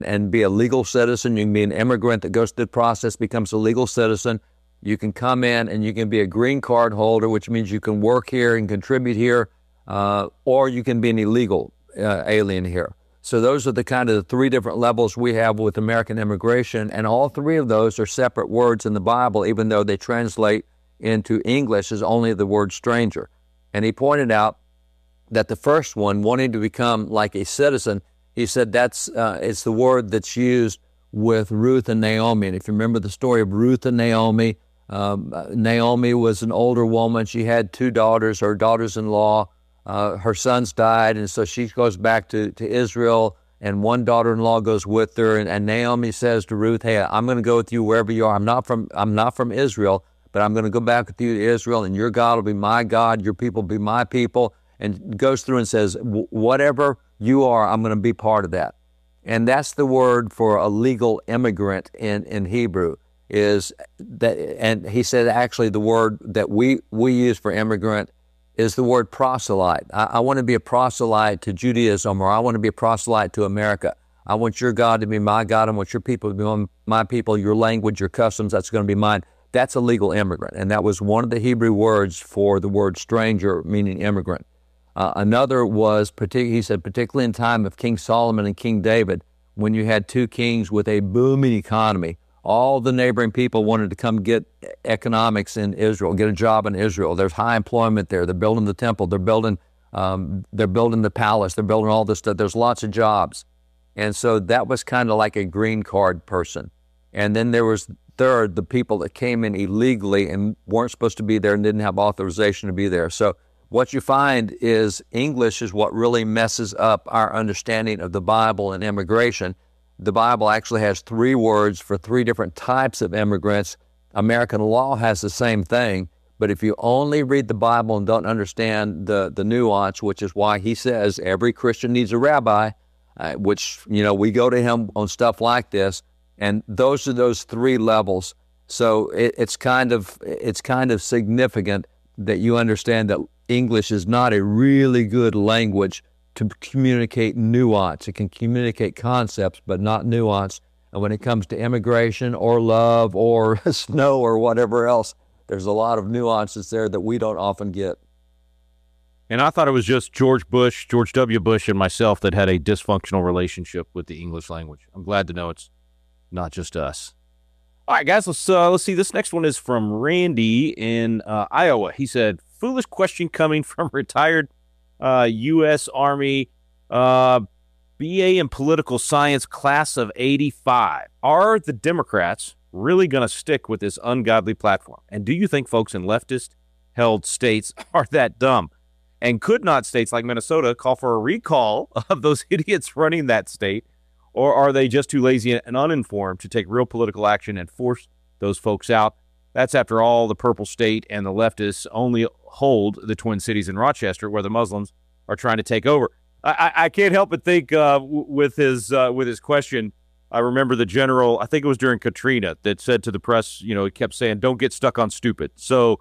and be a legal citizen. You can be an immigrant that goes through the process, becomes a legal citizen. You can come in and you can be a green card holder, which means you can work here and contribute here, or you can be an illegal alien here. So those are the kind of the three different levels we have with American immigration, and all three of those are separate words in the Bible, even though they translate into English as only the word stranger. And he pointed out that the first one, wanting to become like a citizen, he said that's it's the word that's used with Ruth and Naomi. And if you remember the story of Ruth and Naomi, Naomi was an older woman. She had two daughters, her daughters-in-law. Her sons died, and so she goes back to Israel, and one daughter-in-law goes with her. And Naomi says to Ruth, "Hey, I'm going to go with you wherever you are. I'm not from Israel, but I'm going to go back with you to Israel, and your God will be my God, your people will be my people." And goes through and says, "Whatever you are, I'm going to be part of that." And that's the word for a legal immigrant in Hebrew. Is that? And he said actually the word that we use for immigrant is the word proselyte. I want to be a proselyte to Judaism, or I want to be a proselyte to America. I want your God to be my God. I want your people to be my people, your language, your customs, that's going to be mine. That's a legal immigrant. And that was one of the Hebrew words for the word stranger, meaning immigrant. Another was, he said, particularly in time of King Solomon and King David, when you had two kings with a booming economy, all the neighboring people wanted to come get economics in Israel, get a job in Israel. There's high employment there. They're building the temple. They're building the palace. They're building all this stuff. There's lots of jobs. And so that was kind of like a green card person. And then there was third, the people that came in illegally and weren't supposed to be there and didn't have authorization to be there. So what you find is English is what really messes up our understanding of the Bible and immigration. The Bible actually has three words for three different types of immigrants. American law has the same thing, but if you only read the Bible and don't understand the nuance, which is why he says every Christian needs a rabbi, which, we go to him on stuff like this, and those are those three levels. So it's kind of significant that you understand that English is not a really good language to communicate nuance. It can communicate concepts, but not nuance. And when it comes to immigration or love or snow or whatever else, there's a lot of nuances there that we don't often get. And I thought it was just George W. Bush, and myself that had a dysfunctional relationship with the English language. I'm glad to know it's not just us. All right, guys, let's see. This next one is from Randy in Iowa. He said, "Foolish question coming from retired U.S. Army BA in political science class of 85. Are the Democrats really going to stick with this ungodly platform? And do you think folks in leftist-held states are that dumb? And could not states like Minnesota call for a recall of those idiots running that state? Or are they just too lazy and uninformed to take real political action and force those folks out? That's after all, the purple state and the leftists only hold the Twin Cities in Rochester, where the Muslims are trying to take over." I can't help but think with his question, I remember the general, I think it was during Katrina, that said to the press, he kept saying, "Don't get stuck on stupid." So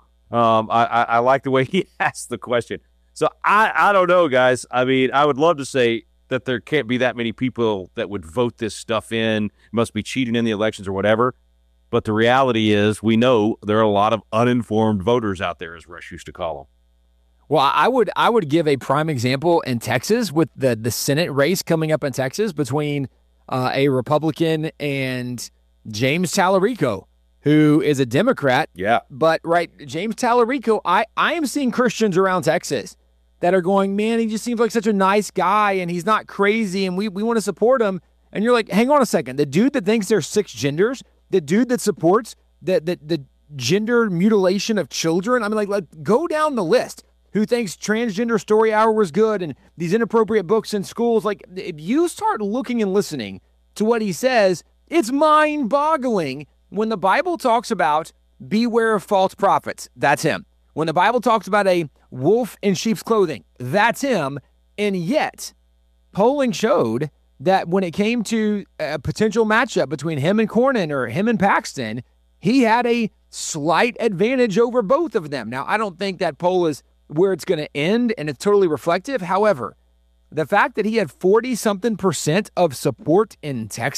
I like the way he asked the question. So I don't know, guys. I mean, I would love to say that there can't be that many people that would vote this stuff in, must be cheating in the elections or whatever. But the reality is, we know there are a lot of uninformed voters out there, as Rush used to call them. Well, I would give a prime example in Texas with the Senate race coming up in Texas between a Republican and James Tallarico, who is a Democrat. Yeah. But, James Tallarico, I am seeing Christians around Texas that are going, "Man, he just seems like such a nice guy, and he's not crazy, and we want to support him." And you're like, hang on a second. The dude that thinks there's 6 genders, the dude that supports the gender mutilation of children, I mean, like go down the list. Who thinks Transgender Story Hour was good and these inappropriate books in schools? Like, if you start looking and listening to what he says, it's mind-boggling. When the Bible talks about beware of false prophets, that's him. When the Bible talks about a wolf in sheep's clothing, that's him. And yet, polling showed that when it came to a potential matchup between him and Cornyn or him and Paxton, he had a slight advantage over both of them. Now, I don't think that poll is where it's going to end, and it's totally reflective. However, the fact that he had 40-something% of support in Texas.